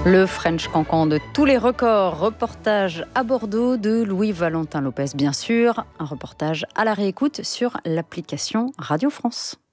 Le French Cancan de tous les records, reportage à Bordeaux de Louis-Valentin Lopez, bien sûr. Un reportage à la réécoute sur l'application Radio France.